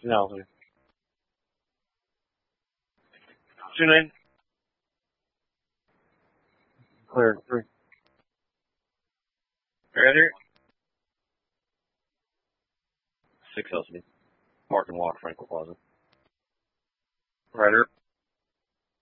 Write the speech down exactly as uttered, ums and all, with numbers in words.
No. Two nine. Clear. Three. Ready? Six L C D. Park and walk, Franklin Plaza. Rider.